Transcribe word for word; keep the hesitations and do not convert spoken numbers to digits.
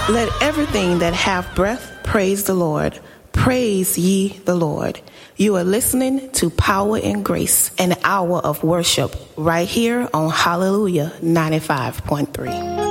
Let everything that hath breath praise the Lord. Praise ye the Lord. You are listening to Power and Grace, an hour of worship right here on Hallelujah ninety-five point three.